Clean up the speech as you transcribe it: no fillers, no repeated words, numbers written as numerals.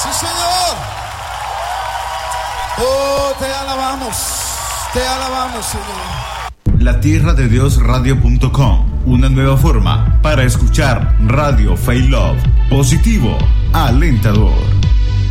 Sí, Señor. Oh, te alabamos, Señor. LaTierraDeDiosRadio.com, una nueva forma para escuchar Radio Faith Love, positivo, alentador.